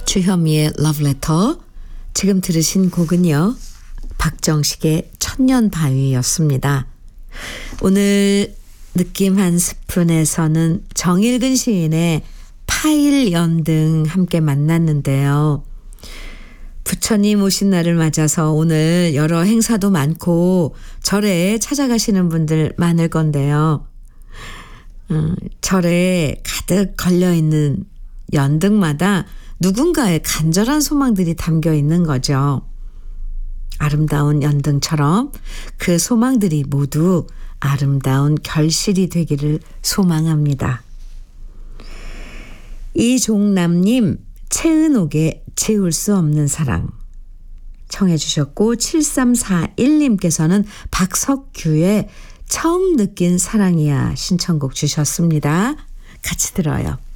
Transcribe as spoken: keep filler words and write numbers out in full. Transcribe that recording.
주현미의 러브레터. 지금 들으신 곡은요, 박정식의 천년바위였습니다. 오늘 느낌 한 스푼에서는 정일근 시인의 파일연등 함께 만났는데요. 부처님 오신 날을 맞아서 오늘 여러 행사도 많고 절에 찾아가시는 분들 많을 건데요. 음, 절에 가득 걸려있는 연등마다 누군가의 간절한 소망들이 담겨 있는 거죠. 아름다운 연등처럼 그 소망들이 모두 아름다운 결실이 되기를 소망합니다. 이종남님, 최은옥의 채울 수 없는 사랑 청해 주셨고, 칠삼사일님께서는 박석규의 처음 느낀 사랑이야 신청곡 주셨습니다. 같이 들어요.